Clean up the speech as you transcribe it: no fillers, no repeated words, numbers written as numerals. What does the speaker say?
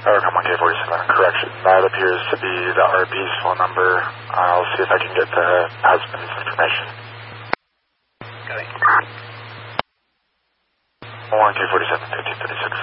Or come on, K47, correction. That appears to be the RP's phone number. I'll see if I can get the husband's information. Okay. 1K47, 1536.